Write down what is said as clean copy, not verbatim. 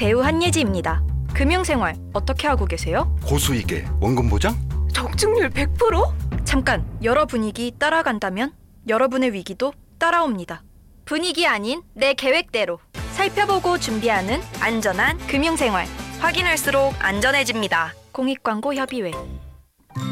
배우 한예지입니다. 금융생활 어떻게 하고 계세요? 고수익에 원금 보장? 적중률 100%? 잠깐, 여러 분위기 따라간다면 여러분의 위기도 따라옵니다. 분위기 아닌 내 계획대로 살펴보고 준비하는 안전한 금융생활. 확인할수록 안전해집니다. 공익광고협의회.